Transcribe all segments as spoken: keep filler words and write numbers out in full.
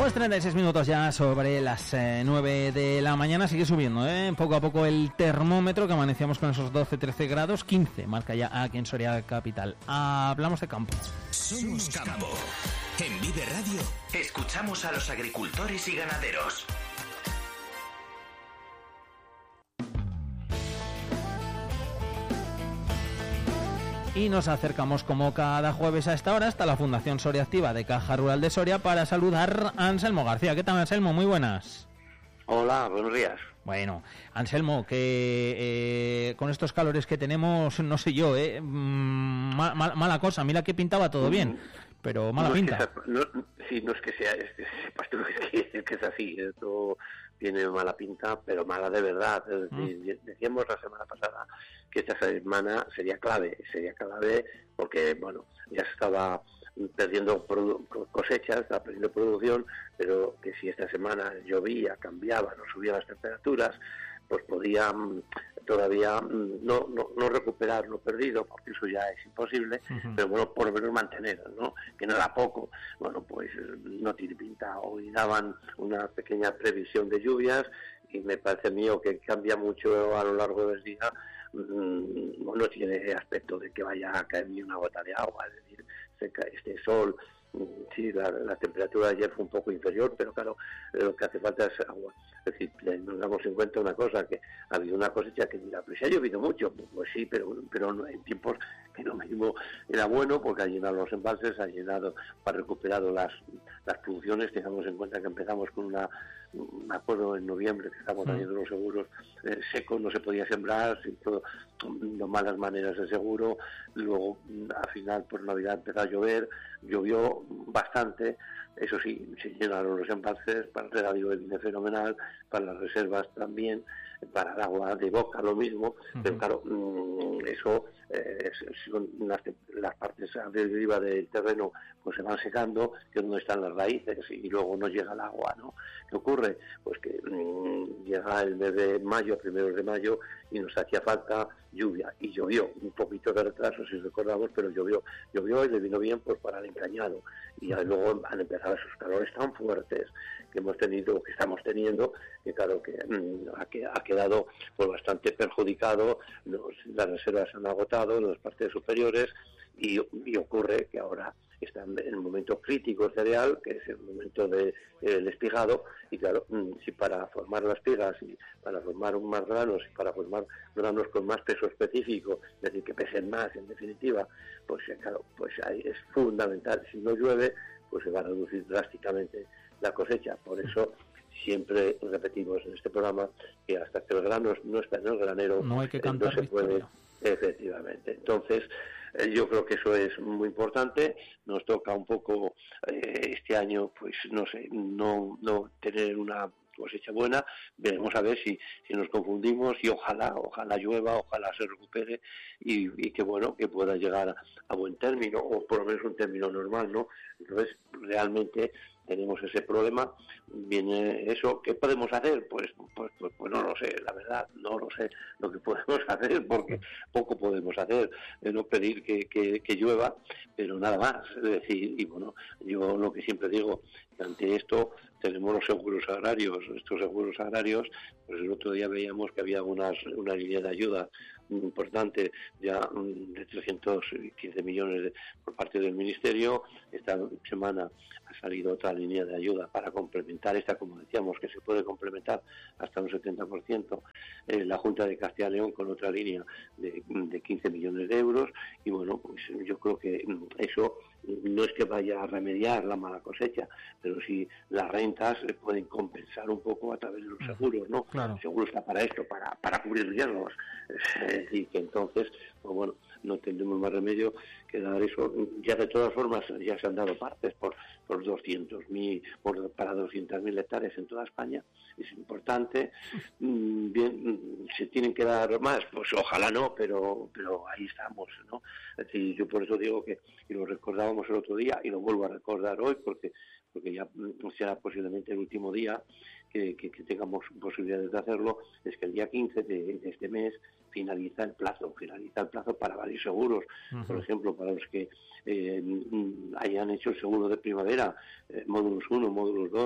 Pues treinta y seis minutos ya sobre las eh, nueve de la mañana. Sigue subiendo, ¿eh? Poco a poco el termómetro, que amanecíamos con esos doce trece grados, quince marca ya aquí en Soria Capital. Hablamos de campo. Somos Campo. En Vive Radio escuchamos a los agricultores y ganaderos. Y nos acercamos como cada jueves a esta hora hasta la Fundación Soria Activa de Caja Rural de Soria para saludar a Anselmo García. ¿Qué tal, Anselmo? Muy buenas. Hola, buenos días. Bueno, Anselmo, que eh, con estos calores que tenemos, no sé yo, eh, mal, mal, mala cosa. Mira que pintaba todo bien, pero mala no pinta. Es que sea, no, sí, no es que sea, es, es, es, que, es que es así, esto tiene mala pinta, pero mala de verdad. Es decir, mm. decíamos la semana pasada que esta semana sería clave, sería clave porque, bueno, ya se estaba perdiendo produ- cosechas, estaba perdiendo producción, pero que si esta semana llovía, cambiaban o subían las temperaturas, pues podían todavía no, no, no recuperar lo perdido, porque eso ya es imposible, uh-huh. pero bueno, por lo menos mantener, ¿no? Que no era poco. Bueno, pues no tiene pinta. Hoy daban una pequeña previsión de lluvias y me parece mío que cambia mucho a lo largo del día. Mm, no tiene aspecto de que vaya a caer ni una gota de agua, es decir, este sol. Sí, la, la temperatura de ayer fue un poco inferior, pero claro, lo que hace falta es agua. Es decir, nos damos en cuenta una cosa, que ha habido una cosecha que mira, pues se ha llovido mucho, pues sí, pero pero no, en tiempos que no mismo era bueno, porque ha llenado los embalses, ha llenado, ha recuperado las, las producciones. Tengamos en cuenta que empezamos con una, me acuerdo en noviembre que estábamos haciendo los seguros eh, secos, no se podía sembrar, sin todo, de malas maneras de seguro. Luego, al final, por Navidad empezó a llover, llovió bastante, eso sí, se llenaron los embalses, para el regadío viene fenomenal, para las reservas también, para el agua de boca lo mismo, uh-huh. pero claro, eso, eh, son las, las partes de arriba del terreno pues se van secando, que es donde están las raíces, y luego no llega el agua, ¿no? ¿Qué ocurre? Pues que mmm, llega el mes de mayo, primeros de mayo, y nos hacía falta lluvia, y llovió, un poquito de retraso si recordamos, pero llovió, llovió y le vino bien pues para el encañado, y ya luego han empezado esos calores tan fuertes que hemos tenido, que estamos teniendo, que claro que mmm, ha, ha quedado pues bastante perjudicado, los, las reservas se han agotado en las partes superiores, y, y ocurre que ahora está en el momento crítico el cereal, que es el momento del de, espigado, y claro, si para formar las espigas y para formar más granos y para formar granos con más peso específico, es decir, que pesen más en definitiva, pues claro, pues ahí es fundamental. Si no llueve, pues se va a reducir drásticamente la cosecha. Por eso siempre repetimos en este programa que hasta que los granos no estén en el granero, no hay que cantar no se puede, efectivamente. Entonces, eh, yo creo que eso es muy importante. Nos toca un poco eh, este año, pues no sé, no, no tener una cosecha buena. Veremos a ver si, si nos confundimos, y ojalá, ojalá llueva, ojalá se recupere y, y que bueno, que pueda llegar a, a buen término, o por lo menos un término normal, ¿no? Entonces, realmente tenemos ese problema, viene eso. ¿Qué podemos hacer? Pues, pues, pues, pues no lo sé, la verdad, no lo sé lo que podemos hacer, porque poco podemos hacer, de no pedir que, que, que llueva, pero nada más. Es decir, y bueno, yo lo que siempre digo, que ante esto tenemos los seguros agrarios. Estos seguros agrarios, pues el otro día veíamos que había unas, una línea de ayuda importante, ya de trescientos quince millones de, por parte del Ministerio. Esta semana ha salido otra línea de ayuda para complementar esta, como decíamos, que se puede complementar hasta un setenta por ciento, eh, la Junta de Castilla y León con otra línea de, de quince millones de euros, y bueno, pues yo creo que eso no es que vaya a remediar la mala cosecha, pero sí las rentas pueden compensar un poco a través de los seguros, ¿no? Claro. El seguro está para esto, para, para cubrir riesgos, es decir, que entonces, pues bueno, no tendremos más remedio que dar eso. Ya de todas formas ya se han dado partes por, por doscientos mil, por, para doscientas mil hectáreas en toda España. Es importante. Bien, se tienen que dar más, pues ojalá no, pero pero ahí estamos, ¿no? Es decir, yo por eso digo que, y lo recordábamos el otro día y lo vuelvo a recordar hoy, porque porque ya será posiblemente el último día que, que, que tengamos posibilidades de hacerlo, es que el día quince de, de este mes finaliza el plazo, finaliza el plazo para varios seguros. Uh-huh. Por ejemplo, para los que eh, hayan hecho el seguro de primavera, eh, módulos uno, módulos dos,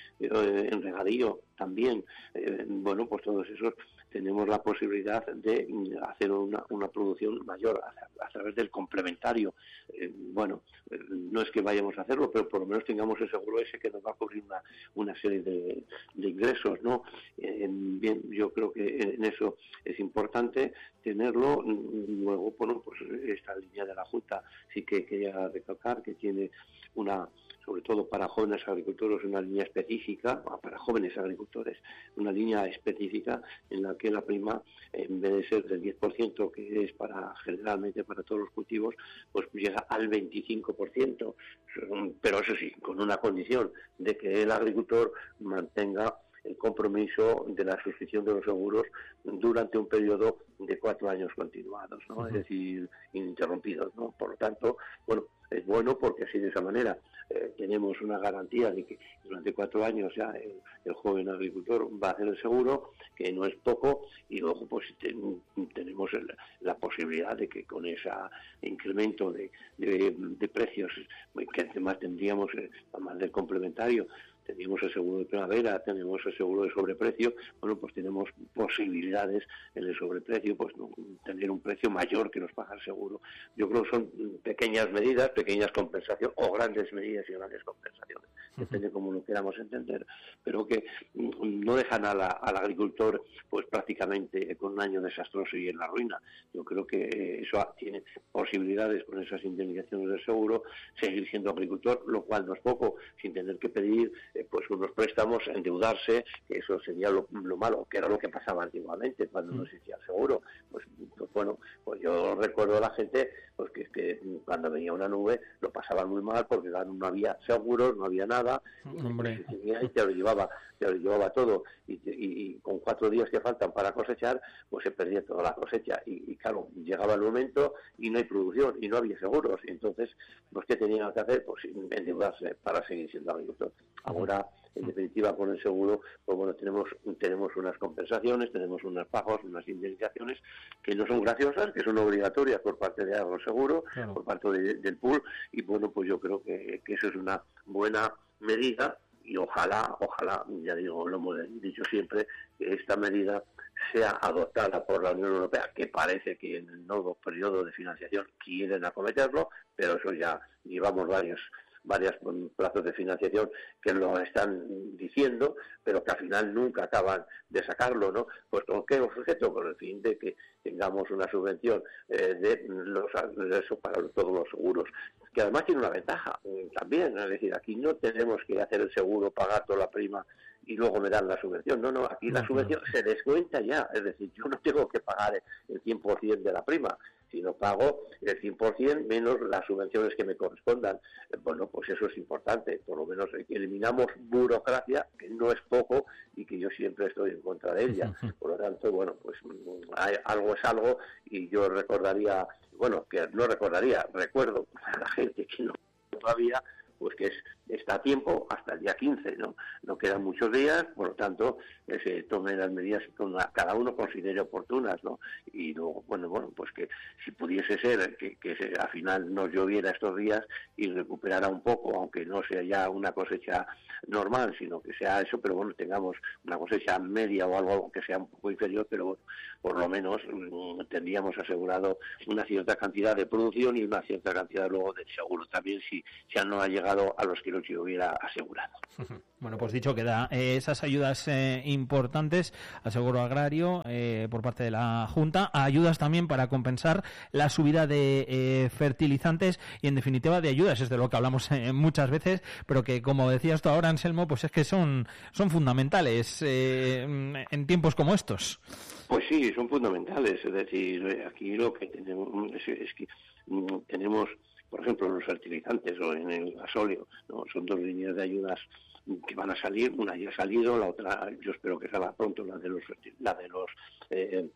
eh, en regadío también, eh, bueno, pues todos esos tenemos la posibilidad de hacer una, una producción mayor a, a través del complementario. Eh, bueno, eh, no es que vayamos a hacerlo, pero por lo menos tengamos el seguro ese que nos va a cubrir una, una serie de, de ingresos, ¿no? Eh, bien, yo creo que en eso es importante tenerlo. Luego, bueno, pues esta línea de la Junta sí que quería recalcar que tiene una, sobre todo para jóvenes agricultores, una línea específica, para jóvenes agricultores, una línea específica en la que la prima, en vez de ser del diez por ciento, que es para generalmente para todos los cultivos, pues llega al veinticinco por ciento. Pero eso sí, con una condición de que el agricultor mantenga el compromiso de la suscripción de los seguros durante un periodo de cuatro años continuados, ¿no? Uh-huh. Es decir, ininterrumpidos, ¿no? Por lo tanto, bueno, es bueno porque así de esa manera eh, tenemos una garantía de que durante cuatro años ya el, el joven agricultor va a hacer el seguro, que no es poco, y luego pues ten, tenemos el, la posibilidad de que con ese incremento de, de, de precios, que además tendríamos, eh, además del complementario, tenemos el seguro de primavera, tenemos el seguro de sobreprecio, bueno, pues tenemos posibilidades en el sobreprecio, pues no, tener un precio mayor que nos paga el seguro. Yo creo que son pequeñas medidas, pequeñas compensaciones, o grandes medidas y grandes compensaciones, depende cómo lo queramos entender, pero que no dejan a la, al agricultor pues prácticamente con un año desastroso y en la ruina. Yo creo que eso tiene posibilidades con esas indemnizaciones del seguro, seguir siendo agricultor, lo cual no es poco, sin tener que pedir pues unos préstamos, endeudarse, que eso sería lo, lo malo, que era lo que pasaba antiguamente cuando no existía el seguro. Pues, pues bueno, pues yo recuerdo a la gente pues que, que cuando venía una nube lo pasaban muy mal porque no había seguros, no había nada, Hombre. Y te lo llevaba, te lo llevaba todo, y, y, y con cuatro días que faltan para cosechar, pues se perdía toda la cosecha, y, y claro, llegaba el momento y no hay producción, y no había seguros, y entonces, pues ¿qué tenían que hacer? Pues endeudarse para seguir siendo agricultor. Ahora, en definitiva, con el seguro, pues bueno, tenemos tenemos unas compensaciones, tenemos unos pagos, unas indemnizaciones que no son graciosas, que son obligatorias por parte de Agroseguro, claro, por parte de, del pool, y bueno, pues yo creo que, que eso es una buena medida, y ojalá, ojalá, ya digo, lo hemos dicho siempre, que esta medida sea adoptada por la Unión Europea, que parece que en el nuevo periodo de financiación quieren acometerlo, pero eso ya llevamos varios varios plazos de financiación que lo están diciendo, pero que al final nunca acaban de sacarlo, ¿no? Pues ¿con qué objeto? Con el fin de que tengamos una subvención eh, de los de eso para todos los seguros, que además tiene una ventaja eh, también, es decir, aquí no tenemos que hacer el seguro, pagar toda la prima y luego me dan la subvención. No, no, aquí la subvención se descuenta ya, es decir, yo no tengo que pagar el cien por ciento de la prima, sino pago el cien por ciento menos las subvenciones que me correspondan. Bueno, pues eso es importante, por lo menos eliminamos burocracia, que no es poco y que yo siempre estoy en contra de ella. Por lo tanto, bueno, pues hay, algo es algo, y yo recordaría, bueno, que no recordaría, recuerdo a la gente que no todavía, pues que es, está a tiempo hasta el día quince, ¿no? No quedan muchos días, por lo tanto, que se tomen las medidas que cada uno considere oportunas, ¿no? Y luego, bueno, bueno, pues que si pudiese ser que, que se, al final nos lloviera estos días y recuperara un poco, aunque no sea ya una cosecha normal, sino que sea eso, pero bueno, tengamos una cosecha media o algo que sea un poco inferior, pero bueno, por lo menos mmm, tendríamos asegurado una cierta cantidad de producción y una cierta cantidad luego de seguro también, si ya no ha llegado a los que los hubiera asegurado. Bueno, pues dicho queda, eh, esas ayudas eh, importantes al seguro agrario eh, por parte de la Junta, ayudas también para compensar la subida de eh, fertilizantes y en definitiva de ayudas, es de lo que hablamos eh, muchas veces, pero que como decías tú ahora, Anselmo, pues es que son, son fundamentales eh, en tiempos como estos. Pues sí, son fundamentales, es decir, aquí lo que tenemos es, es que mm, tenemos, por ejemplo, los fertilizantes o en el gasóleo, ¿no? Son dos líneas de ayudas que van a salir, una ya ha salido, la otra yo espero que salga pronto, la de los la de los eh,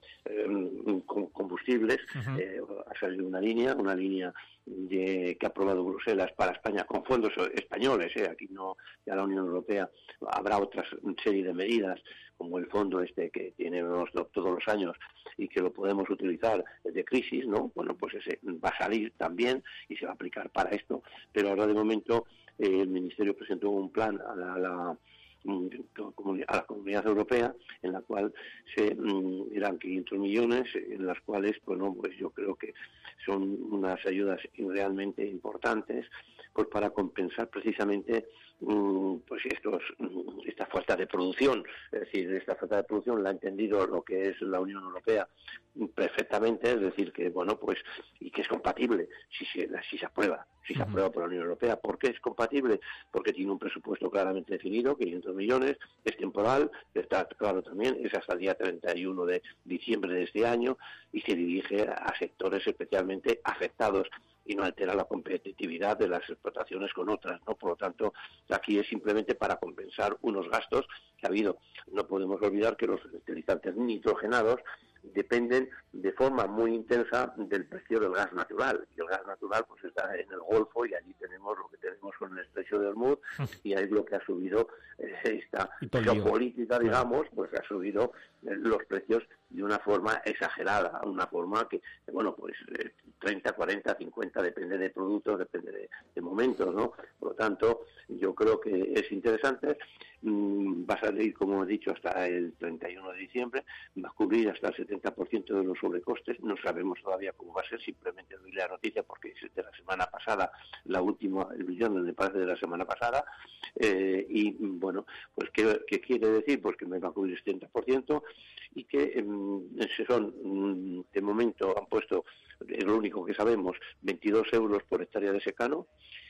eh, combustibles. Uh-huh. eh, ha salido una línea, una línea de, que ha aprobado Bruselas para España con fondos españoles, eh, aquí no, ya la Unión Europea habrá otra serie de medidas como el fondo este que tenemos todos los años y que lo podemos utilizar de crisis, ¿no? Bueno, pues ese va a salir también y se va a aplicar para esto, pero ahora de momento eh, el Ministerio presentó un plan a la, a la a la Comunidad Europea, en la cual se mm, eran quinientos millones, en las cuales, bueno, pues yo creo que son unas ayudas realmente importantes, pues para compensar precisamente mm, pues estos mm, esta falta de producción. Es decir, esta falta de producción la ha entendido lo que es la Unión Europea perfectamente, es decir, que bueno, pues, y que es compatible si se, si se aprueba, si se aprueba por la Unión Europea. ¿Por qué es compatible? Porque tiene un presupuesto claramente definido, quinientos millones, es temporal, está claro también, es hasta el día treinta y uno de diciembre de este año y se dirige a sectores especialmente afectados y no altera la competitividad de las explotaciones con otras, ¿no? Por lo tanto, aquí es simplemente para compensar unos gastos que ha habido. No podemos olvidar que los fertilizantes nitrogenados dependen de forma muy intensa del precio del gas natural, y el gas natural pues está en el Golfo y allí tenemos lo que tenemos con el estrecho de Hormuz y ahí es lo que ha subido eh, esta geopolítica, digamos, pues ha subido eh, los precios de una forma exagerada, una forma que, bueno, pues eh, treinta, cuarenta, cincuenta, depende de productos, depende de, de momentos, ¿no? Por lo tanto, yo creo que es interesante, mm, va a salir, como he dicho, hasta el treinta y uno de diciembre, va a cubrir hasta el setenta por ciento de los sobrecostes, no sabemos todavía cómo va a ser, simplemente doy la noticia porque es de la semana pasada, la última, el millón me parece de la semana pasada, eh, y bueno, pues ¿qué, ¿qué quiere decir? Pues que me va a cubrir el setenta por ciento y que eh, son, de momento han puesto, es lo único que sabemos, veintidós euros por hectárea de secano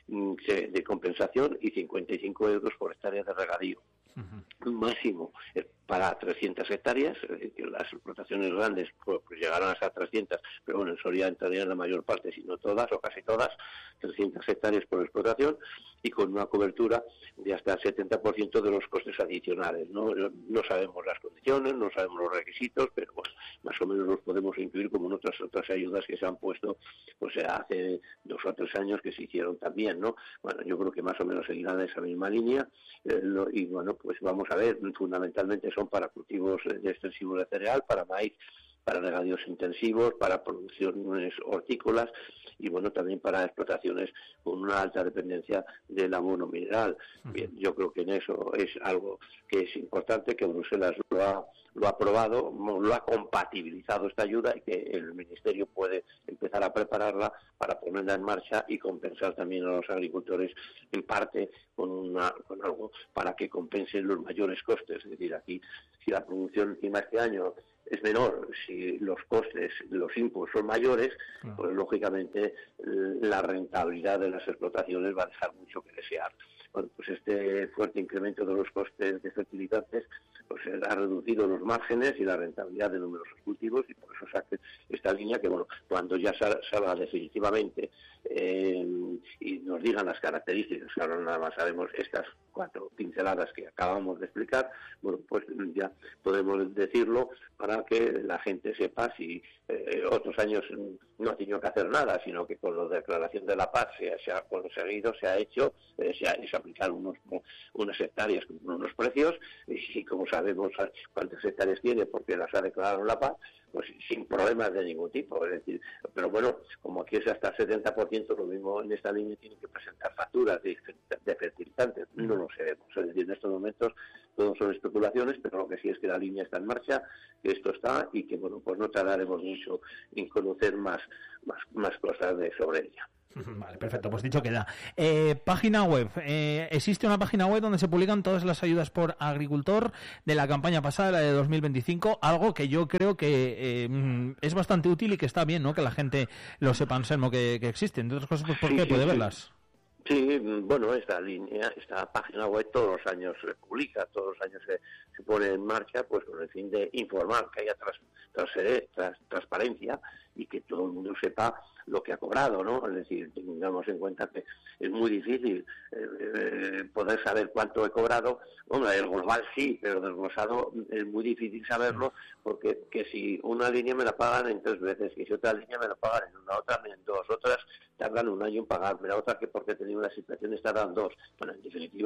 de compensación y cincuenta y cinco euros por hectárea de regadío. Uh-huh. Máximo para trescientas hectáreas, es decir, que las explotaciones grandes pues, pues llegarán hasta trescientas, pero bueno, en Soria entrarían la mayor parte, si no todas o casi todas, trescientas hectáreas por explotación y con una cobertura de hasta el setenta por ciento de los costes adicionales. No, no sabemos las condiciones, no sabemos los requisitos, pero bueno, más o menos los podemos incluir como en otras otras ayudas que se han puesto pues hace dos o tres años que se hicieron también, ¿no? Bueno, yo creo que más o menos seguirán esa misma línea eh, lo, y bueno, pues vamos a ver, fundamentalmente son para cultivos de extensivos de cereal, para maíz, para regadíos intensivos, para producciones hortícolas y bueno, también para explotaciones con una alta dependencia del abono mineral. Bien, yo creo que en eso es algo que es importante, que Bruselas lo ha, lo ha aprobado, lo ha compatibilizado esta ayuda y que el Ministerio puede empezar a prepararla para ponerla en marcha y compensar también a los agricultores en parte con, una, con algo para que compensen los mayores costes. Es decir, aquí si la producción encima este año es menor, si los costes, los inputs son mayores, claro, pues lógicamente la rentabilidad de las explotaciones va a dejar mucho que desear. Bueno, pues este fuerte incremento de los costes de fertilizantes pues ha reducido los márgenes y la rentabilidad de numerosos cultivos y por eso saque esta línea que, bueno, cuando ya salga definitivamente eh, y nos digan las características, que ahora nada más sabemos estas cuatro pinceladas que acabamos de explicar, bueno, pues ya podemos decirlo para que la gente sepa si eh, otros años no ha tenido que hacer nada, sino que con la declaración de la paz se, se ha conseguido, se ha hecho, eh, se ha se aplicar unos, unas hectáreas con unos precios y como sabemos cuántas hectáreas tiene porque las ha declarado la paz, pues sin problemas de ningún tipo. Es decir, pero bueno, como aquí es hasta el setenta por ciento, lo mismo en esta línea tienen que presentar facturas de, de fertilizantes, no lo sabemos. Es decir, en estos momentos todo son especulaciones, pero lo que sí es que la línea está en marcha, que esto está y que bueno, pues no tardaremos mucho en conocer más, más, más cosas de sobre ella. Vale, perfecto, pues dicho queda. Eh, página web. Eh, existe una página web donde se publican todas las ayudas por agricultor de la campaña pasada, la de dos mil veinticinco, algo que yo creo que eh, es bastante útil y que está bien, ¿no? Que la gente lo sepa, Anselmo, que, que existen. Entre otras cosas, pues ¿por qué sí, puede sí, verlas? Sí, bueno, esta línea, esta página web todos los años se publica, todos los años se, se pone en marcha, pues con el fin de informar, que haya tras, tras, tras, transparencia y que todo el mundo sepa lo que ha cobrado, ¿no? Es decir, tengamos en cuenta que es muy difícil eh, eh, poder saber cuánto he cobrado. Hombre, el global sí, pero desglosado es muy difícil saberlo, porque que si una línea me la pagan en tres veces, que si otra línea me la pagan en una, otra en dos, otras tardan un año en pagarme, la otra que porque he tenido una situación tardan dos. Bueno, en definitiva,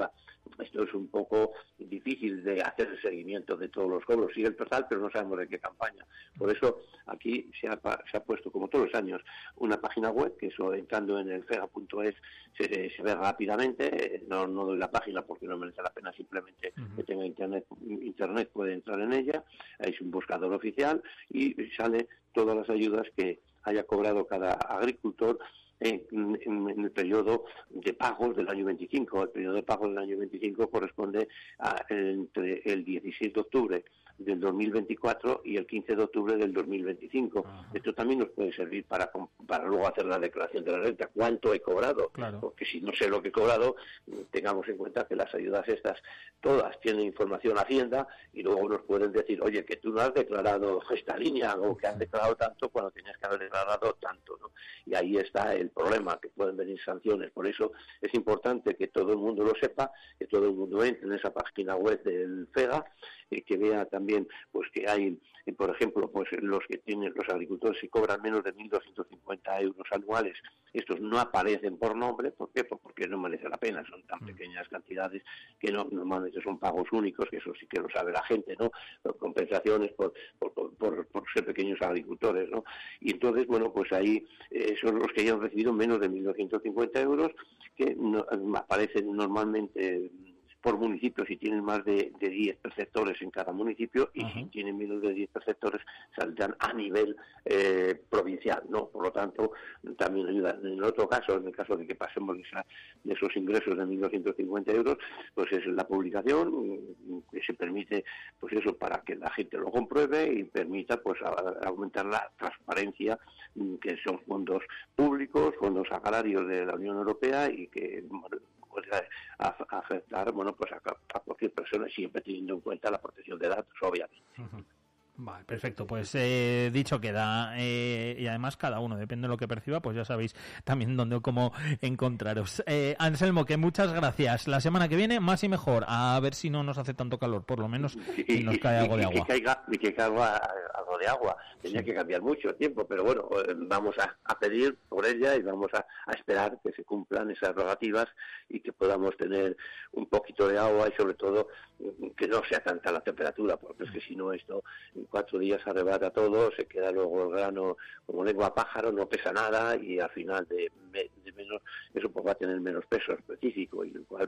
esto es un poco difícil de hacer el seguimiento de todos los cobros. Sigue el total, pero no sabemos de qué campaña. Por eso aquí se ha, se ha puesto, como todos los años, una página web, que eso entrando en el fega punto es se, se ve rápidamente. No, no doy la página porque no merece la pena, simplemente uh-huh. que tenga internet, internet puede entrar en ella. Es un buscador oficial y sale todas las ayudas que haya cobrado cada agricultor En, en, en el periodo de pagos del año veinticinco. El periodo de pagos del año veinticinco corresponde a, entre el dieciséis de octubre del dos mil veinticuatro y el quince de octubre del dos mil veinticinco. Ajá. Esto también nos puede servir para, para luego hacer la declaración de la renta. ¿Cuánto he cobrado? Claro. Porque si no sé lo que he cobrado, tengamos en cuenta que las ayudas estas todas tienen información Hacienda y luego nos pueden decir, oye, que tú no has declarado esta línea o que has declarado tanto cuando tenías que haber declarado tanto, ¿no? Y ahí está el problema, que pueden venir sanciones. Por eso es importante que todo el mundo lo sepa, que todo el mundo entre en esa página web del FEGA, eh, que vea también pues que hay, eh, por ejemplo, pues los que tienen los agricultores que cobran menos de mil doscientos cincuenta euros anuales, estos no aparecen por nombre. ¿Por qué? Pues porque no merece la pena, son tan pequeñas cantidades que no normalmente son pagos únicos, que eso sí que lo sabe la gente, ¿no? Compensaciones por por, por, por ser pequeños agricultores, ¿no? Y entonces, bueno, pues ahí eh, son los que hayan recibido menos de mil doscientos cincuenta euros, que no, aparecen normalmente por municipio si tienen más de, de diez perceptores en cada municipio, y uh-huh. si tienen menos de diez perceptores saldrán a nivel eh, provincial, ¿no? Por lo tanto, también ayuda. En el otro caso, en el caso de que pasemos de, esa, de esos ingresos de mil doscientos cincuenta euros, pues es la publicación que se permite, pues eso, para que la gente lo compruebe y permita pues a, a aumentar la transparencia, que son fondos públicos, fondos agrarios de la Unión Europea, y que bueno, puede afectar, bueno, pues a, a cualquier persona, siempre teniendo en cuenta la protección de datos, obviamente. Uh-huh. Vale, perfecto. Pues eh, dicho queda, eh, y además cada uno, depende de lo que perciba, pues ya sabéis también dónde o cómo encontraros. Eh, Anselmo, que muchas gracias. La semana que viene, más y mejor. A ver si no nos hace tanto calor, por lo menos, y, y nos cae algo y, de y agua. Que caiga, y que caiga algo de agua. Tenía sí. que cambiar mucho tiempo, pero bueno, vamos a, a pedir por ella y vamos a, a esperar que se cumplan esas prerrogativas y que podamos tener un poquito de agua y sobre todo que no sea tanta la temperatura, porque es que si no esto en cuatro días arrebata todo, se queda luego el grano como lengua a pájaro, no pesa nada y al final de, de menos eso pues va a tener menos peso específico, y lo cual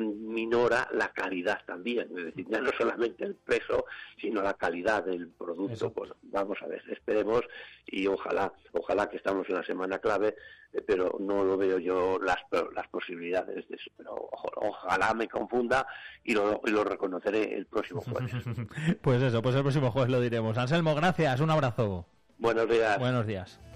minora la calidad también, es decir, ya no solamente el peso sino la calidad del producto. Bueno, vamos a ver, esperemos y ojalá, ojalá que estamos en una semana clave, pero no lo veo yo las las posibilidades de eso, pero ojo, ojalá me confunda y lo, y lo reconoceré el próximo jueves. Pues eso, pues el próximo jueves lo diremos. Anselmo, gracias, un abrazo. Buenos días. Buenos días.